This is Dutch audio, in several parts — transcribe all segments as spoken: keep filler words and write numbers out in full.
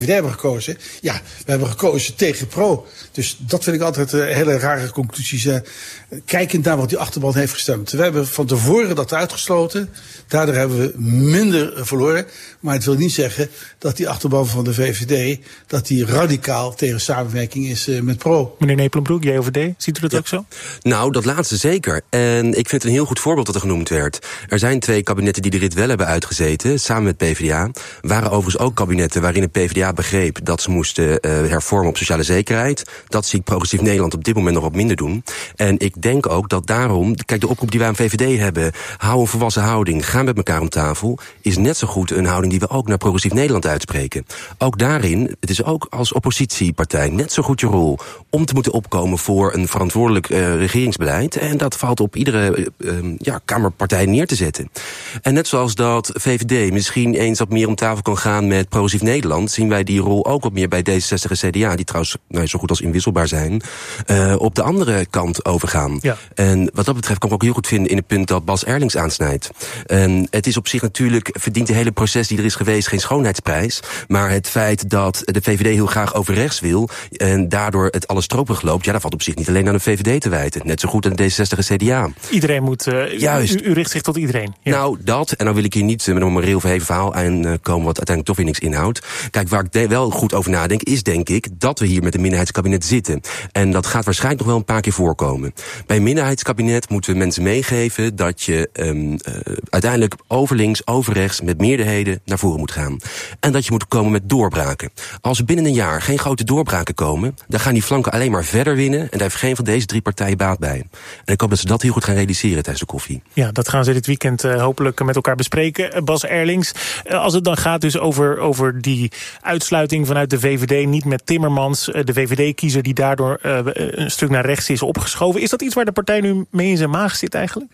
We hebben gekozen. Ja, we hebben gekozen tegen Pro. Dus dat vind ik altijd uh, hele rare conclusies. Uh, kijkend naar wat die achterban heeft gestemd. We hebben van tevoren dat uitgesloten. Daardoor hebben we minder verloren. Maar het wil niet zeggen dat die achterban van de V V D... dat die radicaal tegen samenwerking is uh, met Pro. Meneer Nepelenbroek, J O V D, ziet u dat ja. ook zo? Nou, dat laatste zeker. En ik vind het een heel goed voorbeeld dat er genoemd werd. Er zijn twee kabinetten die de rit wel hebben uitgezeten, samen met P v d A. Waren overigens ook kabinetten waarin het P v d A begreep dat ze moesten uh, hervormen op sociale zekerheid. Dat zie ik Progressief Nederland op dit moment nog wat minder doen. En ik denk ook dat daarom, kijk, de oproep die wij aan V V D hebben, hou een volwassen houding, ga met elkaar om tafel, is net zo goed een houding die we ook naar Progressief Nederland uitspreken. Ook daarin, het is ook als oppositiepartij net zo goed je rol om te moeten opkomen voor een verantwoordelijk uh, regeringsbeleid. En dat valt op iedere uh, ja, Kamerpartij neer te zetten. En net zoals dat V V D misschien eens wat meer om tafel kan gaan met Progressief Nederland, zien wij die rol ook wat meer bij D zesenzestig en C D A, die trouwens nou, zo goed als inwisselbaar zijn, uh, op de andere kant overgaan. Ja. En wat dat betreft kan ik ook heel goed vinden in het punt dat Bas Erlings aansnijdt. En het is op zich natuurlijk, verdient het hele proces die er is geweest geen schoonheidsprijs, maar het feit dat de V V D heel graag over rechts wil en daardoor het alles stroperig loopt, ja, dat valt op zich niet alleen aan de V V D te wijten. Net zo goed aan de D zesenzestig en C D A. Iedereen moet, uh, Juist. U, u richt zich tot iedereen. Ja. Nou, dat, en dan wil ik hier niet met een moreel verheven verhaal aankomen wat uiteindelijk toch weer niks inhoudt. Kijk, waar ik de, wel goed over nadenk, is denk ik dat we hier met een minderheidskabinet zitten. En dat gaat waarschijnlijk nog wel een paar keer voorkomen. Bij een minderheidskabinet moeten we mensen meegeven dat je um, uh, uiteindelijk over links, over rechts, met meerderheden naar voren moet gaan. En dat je moet komen met doorbraken. Als er binnen een jaar geen grote doorbraken komen, dan gaan die flanken alleen maar verder winnen en daar heeft geen van deze drie partijen baat bij. En ik hoop dat ze dat heel goed gaan realiseren tijdens de koffie. Ja, dat gaan ze dit weekend uh, hopelijk met elkaar bespreken. Bas Erlings, uh, als het dan gaat dus over, over die uitsluiting vanuit de V V D, niet met Timmermans, uh, de V V D-kiezer die daardoor uh, een stuk naar rechts is opgeschoven. Is dat iets waar de partij nu mee in zijn maag zit eigenlijk?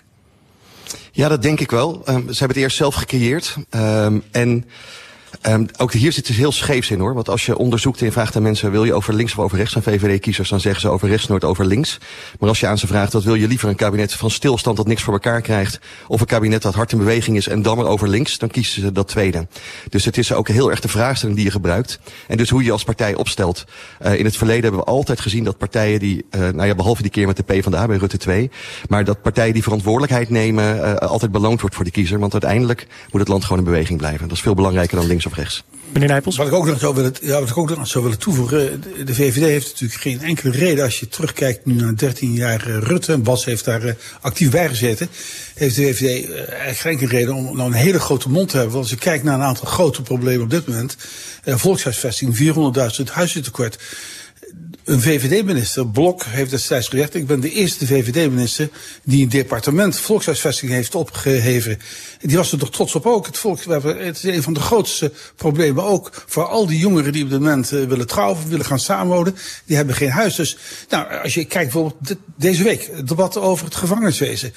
Ja, dat denk ik wel. Um, ze hebben het eerst zelf gecreëerd. Um, en Um, ook hier zit dus heel scheefs in, hoor. Want als je onderzoekt en je vraagt aan mensen, wil je over links of over rechts aan V V D-kiezers, dan zeggen ze over rechts, nooit over links. Maar als je aan ze vraagt, wat wil je liever, een kabinet van stilstand dat niks voor elkaar krijgt, of een kabinet dat hard in beweging is en dan maar over links, dan kiezen ze dat tweede. Dus het is ook heel erg de vraagstelling die je gebruikt. En dus hoe je als partij opstelt. Uh, in het verleden hebben we altijd gezien dat partijen die, uh, nou ja, behalve die keer met de PvdA bij Rutte twee, maar dat partijen die verantwoordelijkheid nemen, uh, altijd beloond wordt voor de kiezer. Want uiteindelijk moet het land gewoon in beweging blijven. Dat is veel belangrijker dan links of rechts. Meneer Nijpels? Wat ik ook nog zou willen, ja, wat ik ook nog zou willen toevoegen. De, de V V D heeft natuurlijk geen enkele reden, als je terugkijkt nu naar dertien jaar uh, Rutte, en Bas heeft daar uh, actief bij gezeten, heeft de V V D uh, eigenlijk geen enkele reden om nou een hele grote mond te hebben. Want als je kijkt naar een aantal grote problemen op dit moment, uh, volkshuisvesting, vierhonderdduizend huizentekort. Een V V D-minister, Blok, heeft destijds gezegd, ik ben de eerste V V D-minister die een departement volkshuisvesting heeft opgeheven. Die was er toch trots op ook. Het, volk, het is een van de grootste problemen ook voor al die jongeren die op dit moment uh, willen trouwen, willen gaan samenwonen. Die hebben geen huis. Dus nou, als je kijkt bijvoorbeeld dit, deze week, het debat over het gevangeniswezen.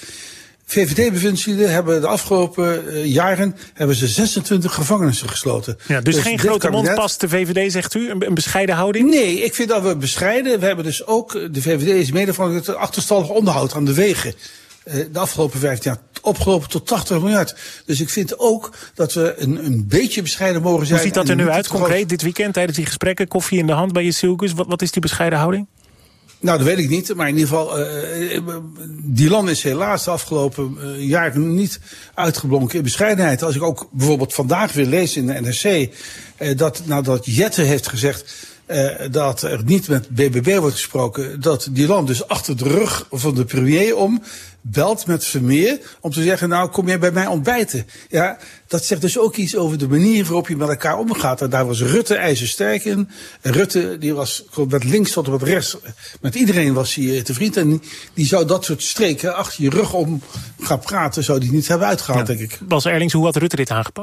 V V D-bewindslieden hebben de afgelopen uh, jaren hebben ze zesentwintig gevangenissen gesloten. Ja, dus, dus geen grote kabinet, mond past de V V D, zegt u? Een, een bescheiden houding? Nee, ik vind dat we bescheiden. We hebben dus ook, de V V D is mede van het achterstallig onderhoud aan de wegen. Uh, de afgelopen vijftien jaar opgelopen tot tachtig miljard. Dus ik vind ook dat we een, een beetje bescheiden mogen zijn. Hoe ziet dat er nu uit, concreet, dit weekend tijdens die gesprekken? Koffie in de hand bij je Silkus. Wat, wat is die bescheiden houding? Nou, dat weet ik niet. Maar in ieder geval, uh, die land is helaas de afgelopen uh, jaren niet uitgeblonken in bescheidenheid. Als ik ook bijvoorbeeld vandaag weer lees in de N R C, uh, dat nadat Jette heeft gezegd uh, dat er niet met B B B wordt gesproken, dat die land dus achter de rug van de premier om belt met Vermeer om te zeggen, nou, kom jij bij mij ontbijten. Ja, dat zegt dus ook iets over de manier waarop je met elkaar omgaat. En daar was Rutte ijzersterk in. En Rutte, die was met links tot met rechts, met iedereen was hij te vriend. En die zou dat soort streken achter je rug om gaan praten, zou die niet hebben uitgehaald, ja, denk ik. Bas Erlings, hoe had Rutte dit aangepakt?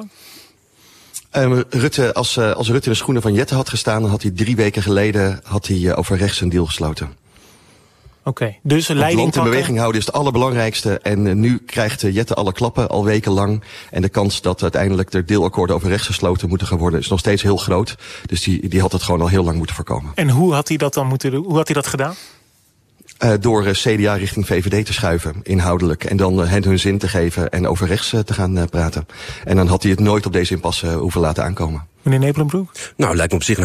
Um, Rutte, als, uh, als Rutte in de schoenen van Jette had gestaan, dan had hij drie weken geleden had hij, uh, over rechts een deal gesloten. Oké, okay, dus leiding het land in beweging houden is het allerbelangrijkste. En uh, nu krijgt uh, Jette alle klappen al wekenlang. En de kans dat uiteindelijk er deelakkoorden over rechts gesloten moeten gaan worden is nog steeds heel groot. Dus die, die had het gewoon al heel lang moeten voorkomen. En hoe had hij dat dan moeten doen? Hoe had hij dat gedaan? Uh, door uh, C D A richting V V D te schuiven, inhoudelijk. En dan uh, hen hun zin te geven en over rechts uh, te gaan uh, praten. En dan had hij het nooit op deze impasse uh, hoeven laten aankomen. Meneer Nepelenbroek? Nou, lijkt me op zich